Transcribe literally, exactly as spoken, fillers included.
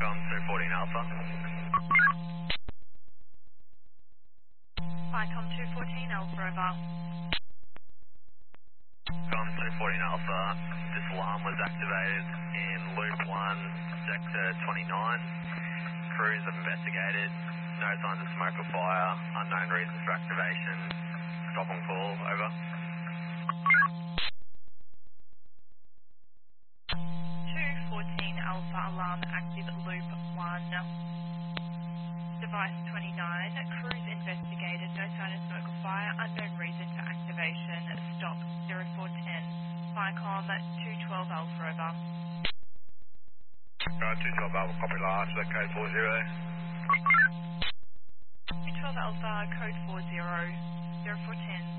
Vicom two fourteen Alpha. Vicom two fourteen Alpha, over. Vicom two fourteen Alpha, this alarm was activated in loop one, sector twenty-nine. Crews have investigated, no signs of smoke or fire, unknown reasons for activation. Stop on call, over. two fourteen Alpha, alarm active at loop one. Device twenty-nine, crews investigated, no sign of smoke or fire, unknown reason for activation. Stop zero four ten. Vicom two twelve Alpha, over. Right, two twelve Alpha, copy last, code four zero. two twelve Alpha, code four zero, zero four ten.